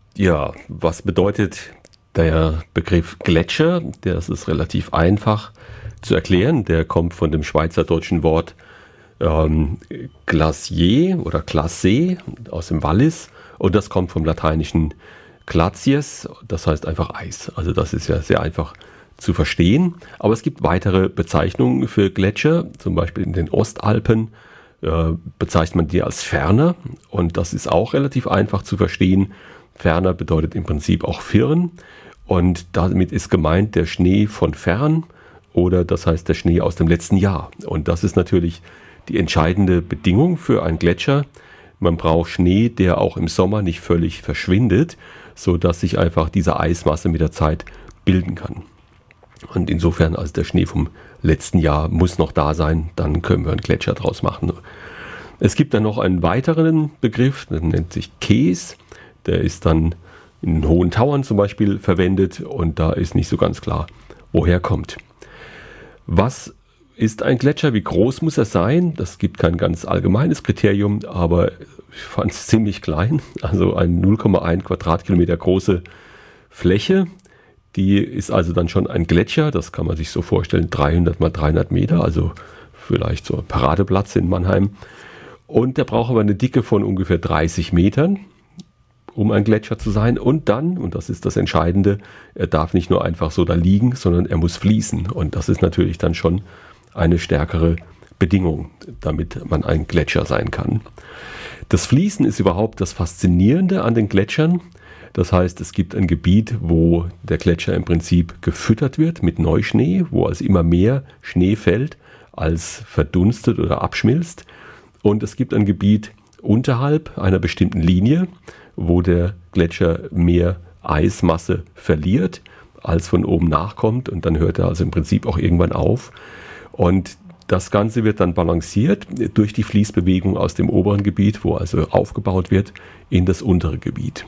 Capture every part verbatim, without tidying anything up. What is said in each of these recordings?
Ja, was bedeutet der Begriff Gletscher? Das ist relativ einfach zu erklären. Der kommt von dem schweizerdeutschen Wort ähm, Glacier oder Glacé aus dem Wallis und das kommt vom lateinischen Glacies, das heißt einfach Eis. Also das ist ja sehr einfach zu verstehen. Aber es gibt weitere Bezeichnungen für Gletscher, zum Beispiel in den Ostalpen äh, bezeichnet man die als Ferner und das ist auch relativ einfach zu verstehen. Ferner bedeutet im Prinzip auch Firn und damit ist gemeint der Schnee von fern oder das heißt der Schnee aus dem letzten Jahr. Und das ist natürlich die entscheidende Bedingung für einen Gletscher. Man braucht Schnee, der auch im Sommer nicht völlig verschwindet, sodass sich einfach diese Eismasse mit der Zeit bilden kann. Und insofern, also der Schnee vom letzten Jahr muss noch da sein, dann können wir einen Gletscher draus machen. Es gibt dann noch einen weiteren Begriff, der nennt sich Kees. Der ist dann in hohen Tauern zum Beispiel verwendet und da ist nicht so ganz klar, woher er kommt. Was ist ein Gletscher? Wie groß muss er sein? Das gibt kein ganz allgemeines Kriterium, aber ich fand es ziemlich klein. Also eine null Komma eins Quadratkilometer große Fläche. Die ist also dann schon ein Gletscher. Das kann man sich so vorstellen, dreihundert mal dreihundert Meter, also vielleicht so ein Paradeplatz in Mannheim. Und der braucht aber eine Dicke von ungefähr dreißig Metern, um ein Gletscher zu sein. Und dann, und das ist das Entscheidende, er darf nicht nur einfach so da liegen, sondern er muss fließen. Und das ist natürlich dann schon eine stärkere Bedingung, damit man ein Gletscher sein kann. Das Fließen ist überhaupt das Faszinierende an den Gletschern. Das heißt, es gibt ein Gebiet, wo der Gletscher im Prinzip gefüttert wird mit Neuschnee, wo also immer mehr Schnee fällt, als verdunstet oder abschmilzt. Und es gibt ein Gebiet unterhalb einer bestimmten Linie, wo der Gletscher mehr Eismasse verliert, als von oben nachkommt. Und dann hört er also im Prinzip auch irgendwann auf. Und das Ganze wird dann balanciert durch die Fließbewegung aus dem oberen Gebiet, wo also aufgebaut wird, in das untere Gebiet.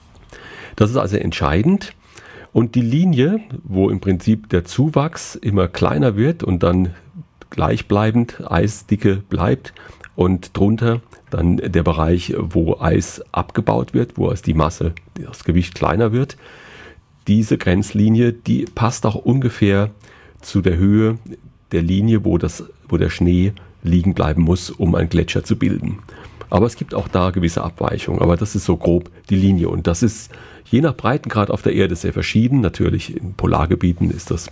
Das ist also entscheidend. Und die Linie, wo im Prinzip der Zuwachs immer kleiner wird und dann gleichbleibend Eisdicke bleibt und drunter dann der Bereich, wo Eis abgebaut wird, wo also die Masse, das Gewicht kleiner wird. Diese Grenzlinie, die passt auch ungefähr zu der Höhe der Linie, wo, das, wo der Schnee liegen bleiben muss, um einen Gletscher zu bilden. Aber es gibt auch da gewisse Abweichungen, aber das ist so grob die Linie und das ist je nach Breitengrad auf der Erde sehr verschieden. Natürlich in Polargebieten ist das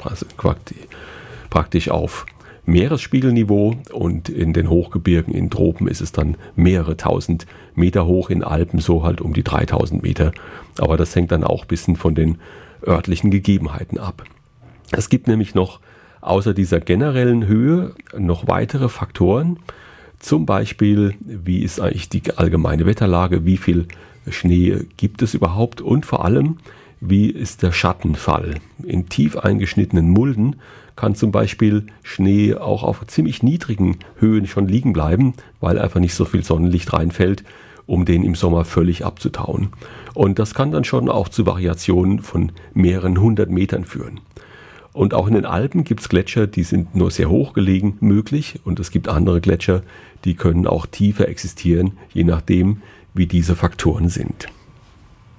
praktisch auf Meeresspiegelniveau und in den Hochgebirgen, in Tropen ist es dann mehrere tausend Meter hoch, in Alpen so halt um die dreitausend Meter. Aber das hängt dann auch ein bisschen von den örtlichen Gegebenheiten ab. Es gibt nämlich noch außer dieser generellen Höhe noch weitere Faktoren. Zum Beispiel, wie ist eigentlich die allgemeine Wetterlage, wie viel Schnee gibt es überhaupt und vor allem, wie ist der Schattenfall. In tief eingeschnittenen Mulden kann zum Beispiel Schnee auch auf ziemlich niedrigen Höhen schon liegen bleiben, weil einfach nicht so viel Sonnenlicht reinfällt, um den im Sommer völlig abzutauen. Und das kann dann schon auch zu Variationen von mehreren hundert Metern führen. Und auch in den Alpen gibt es Gletscher, die sind nur sehr hoch gelegen möglich und es gibt andere Gletscher, die können auch tiefer existieren, je nachdem, wie diese Faktoren sind.